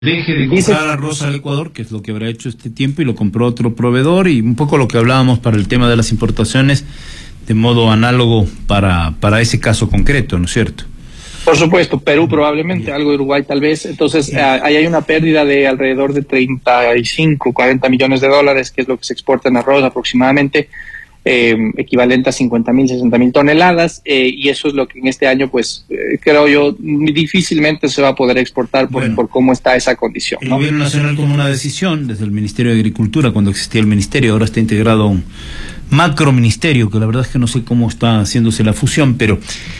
Deje de comprar arroz al Ecuador, que es lo que habrá hecho este tiempo, y lo compró otro proveedor, y un poco lo que hablábamos para el tema de las importaciones, de modo análogo para ese caso concreto, ¿no es cierto? Por supuesto, Perú probablemente, algo de Uruguay tal vez. Entonces, ahí hay una pérdida de alrededor de 35, 40 millones de dólares, que es lo que se exporta en arroz aproximadamente, equivalente a 50.000, 60.000 toneladas, y eso es lo que en este año, pues, creo yo, difícilmente se va a poder exportar por cómo está esa condición, ¿no? El gobierno nacional tomó una decisión desde el Ministerio de Agricultura, cuando existía el ministerio, ahora está integrado a un macroministerio, que la verdad es que no sé cómo está haciéndose la fusión, pero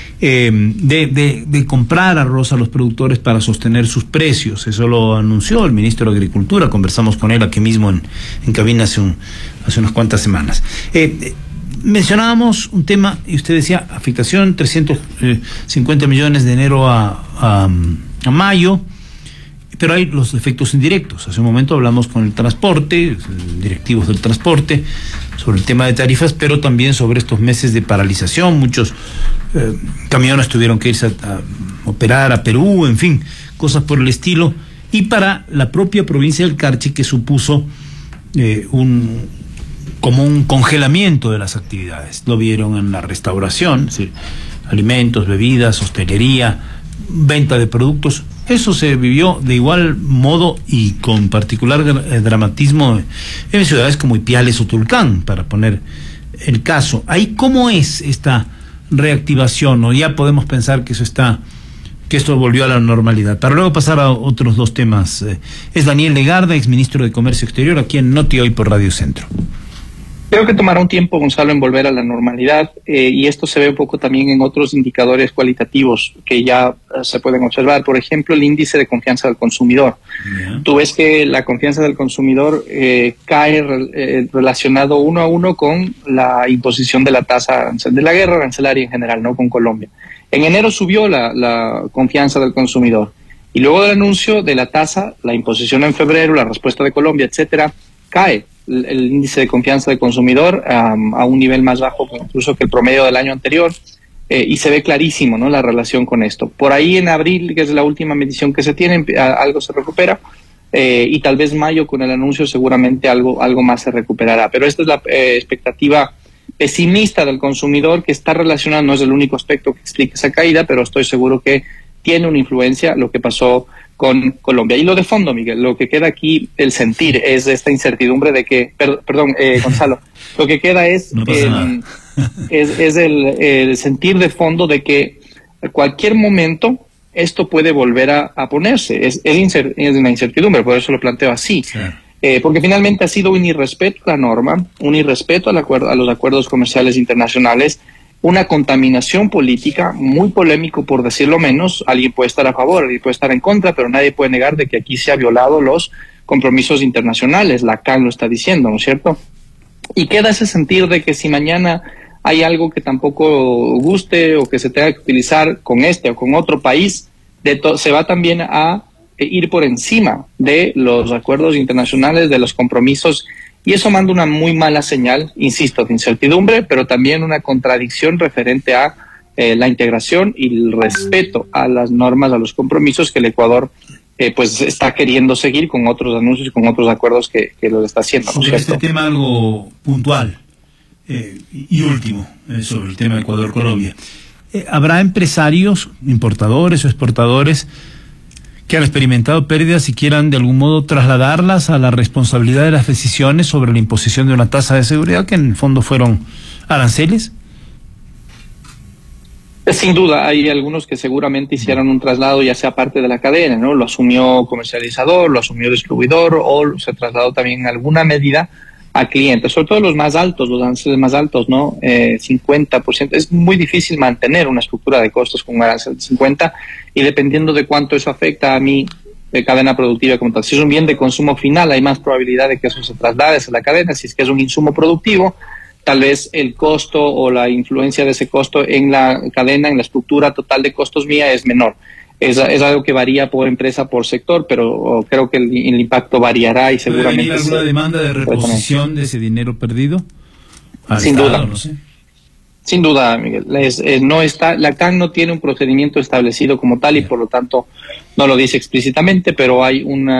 de comprar arroz a los productores para sostener sus precios. Eso lo anunció el ministro de Agricultura, conversamos con él aquí mismo en cabina hace unas cuantas semanas. Mencionábamos un tema, y usted decía, afectación 350 millones de enero a mayo, pero hay los efectos indirectos. Hace un momento hablamos con el transporte, directivos del transporte, sobre el tema de tarifas, pero también sobre estos meses de paralización. Muchos camiones tuvieron que irse a operar a Perú, en fin, cosas por el estilo. Y para la propia provincia del Carchi, que supuso como un congelamiento de las actividades. Lo vieron en la restauración, es decir, alimentos, bebidas, hostelería, venta de productos. Eso se vivió de igual modo y con particular dramatismo en ciudades como Ipiales o Tulcán, para poner el caso. Ahí, ¿cómo es esta reactivación? ¿O ya podemos pensar que esto volvió a la normalidad? Para luego pasar a otros dos temas. Es Daniel Legarda, exministro de Comercio Exterior, aquí en Noti Hoy por Radio Centro. Creo que tomará un tiempo, Gonzalo, en volver a la normalidad, y esto se ve un poco también en otros indicadores cualitativos que ya se pueden observar. Por ejemplo, el índice de confianza del consumidor. Tú ves que la confianza del consumidor cae relacionado uno a uno con la imposición de la tasa de la guerra arancelaria en general, no con Colombia. En enero subió la confianza del consumidor, y luego del anuncio de la tasa, la imposición en febrero, la respuesta de Colombia, etcétera, cae el índice de confianza del consumidor a un nivel más bajo incluso que el promedio del año anterior, y se ve clarísimo, ¿no?, la relación con esto. Por ahí en abril, que es la última medición que se tiene, algo se recupera, y tal vez mayo con el anuncio seguramente algo más se recuperará. Pero esta es la expectativa pesimista del consumidor, que está relacionada, no es el único aspecto que explica esa caída, pero estoy seguro que tiene una influencia lo que pasó con Colombia. Y lo de fondo, Miguel, lo que queda aquí, el sentir, es esta incertidumbre de que, perdón, Gonzalo, lo que queda es, no pasa nada. es el sentir de fondo de que a cualquier momento esto puede volver a ponerse. Es una incertidumbre, por eso lo planteo así. Claro. Porque finalmente ha sido un irrespeto a la norma, un irrespeto a los acuerdos comerciales internacionales, una contaminación política, muy polémico por decirlo menos. Alguien puede estar a favor, alguien puede estar en contra, pero nadie puede negar de que aquí se ha violado los compromisos internacionales. La CAN lo está diciendo, ¿no es cierto? Y queda ese sentir de que si mañana hay algo que tampoco guste o que se tenga que utilizar con este o con otro país, se va también a ir por encima de los acuerdos internacionales, de los compromisos. Y eso manda una muy mala señal, insisto, de incertidumbre, pero también una contradicción referente a la integración y el respeto a las normas, a los compromisos que el Ecuador pues está queriendo seguir con otros anuncios y con otros acuerdos que lo está haciendo, ¿no es cierto? Este tema algo puntual y último sobre el tema Ecuador-Colombia. ¿Habrá empresarios, importadores o exportadores que han experimentado pérdidas y quieran de algún modo trasladarlas a la responsabilidad de las decisiones sobre la imposición de una tasa de seguridad que en el fondo fueron aranceles? Sin duda, hay algunos que seguramente hicieron un traslado ya sea parte de la cadena, ¿no? Lo asumió comercializador, lo asumió distribuidor, o se trasladó también en alguna medida a clientes, sobre todo los más altos, los aranceles más altos, ¿no? 50%. Es muy difícil mantener una estructura de costos con un arancel de 50%, y dependiendo de cuánto eso afecta a mi cadena productiva como tal. Si es un bien de consumo final, hay más probabilidad de que eso se traslade a la cadena. Si es que es un insumo productivo, tal vez el costo o la influencia de ese costo en la cadena, en la estructura total de costos mía, es menor. Es algo que varía por empresa, por sector, pero creo que el impacto variará y seguramente... ¿Puede venir alguna demanda de reposición de ese dinero perdido? Sin duda. No sé. Sin duda, Miguel. No está, la CAN no tiene un procedimiento establecido como tal y por lo tanto no lo dice explícitamente, pero hay una